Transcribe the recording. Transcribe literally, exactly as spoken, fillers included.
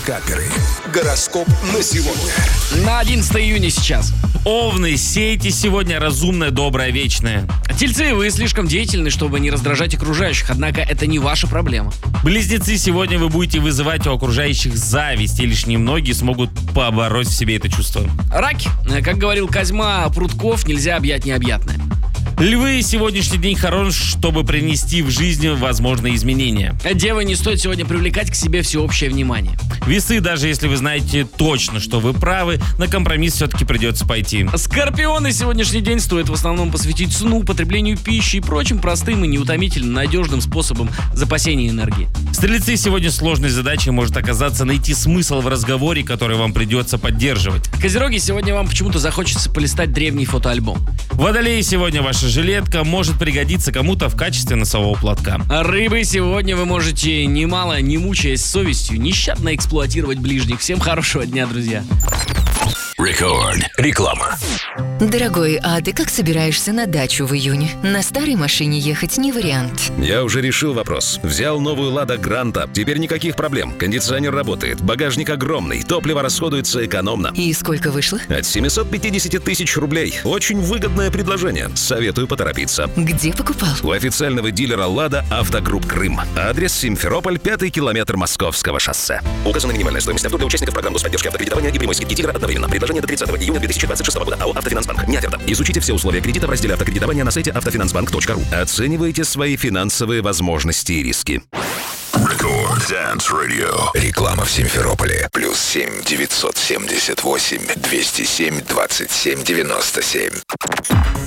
Гороскоперы. Гороскоп на сегодня. На одиннадцатое июня сейчас. Овны, сейте сегодня разумное, доброе, вечное. Тельцы, вы слишком деятельны, чтобы не раздражать окружающих, однако это не ваша проблема. Близнецы, сегодня вы будете вызывать у окружающих зависть, и лишь немногие смогут побороть в себе это чувство. Раки, как говорил Козьма Прутков, нельзя объять необъятное. Львы, сегодняшний день хорош, чтобы принести в жизнь возможные изменения. Девы, не стоит сегодня привлекать к себе всеобщее внимание. Весы, даже если вы знаете точно, что вы правы, на компромисс все-таки придется пойти. Скорпионы, сегодняшний день стоит в основном посвятить сну, потреблению пищи и прочим простым и неутомительно надежным способом запасения энергии. Стрельцы, сегодня сложной задачей может оказаться найти смысл в разговоре, который вам придется поддерживать. Козероги, сегодня вам почему-то захочется полистать древний фотоальбом. Водолеи, сегодня ваша жилетка может пригодиться кому-то в качестве носового платка. Рыбы, сегодня вы можете, немало не мучаясь совестью, нещадно эксплуатировать ближних. Всем хорошего дня, друзья. Рекорд. Реклама. Дорогой, а ты как собираешься на дачу в июне? На старой машине ехать не вариант. Я уже решил вопрос. Взял новую Лада Гранта. Теперь никаких проблем. Кондиционер работает, багажник огромный, топливо расходуется экономно. И сколько вышло? От семьсот пятьдесят тысяч рублей. Очень выгодное предложение. Советую поторопиться. Где покупал? У официального дилера Лада Автогрупп Крым. Адрес Симферополь, пятый километр Московского шоссе. Указана минимальная стоимость авто для участников программы поддержки автокредитования и прямой скидки «Тигра» одновременно. Предложение до тридцатого июня две тысячи двадцать шестого года. АО «Автофинансбанк». Не оферта. Изучите все условия кредита в разделе автокредитования на сайте автофинансбанк точка ру. Оценивайте свои финансовые возможности и риски. Рекорд Dance Radio. Реклама в Симферополе. Плюс семь девятьсот семьдесят восемь двести семь двадцать семь девяносто семь.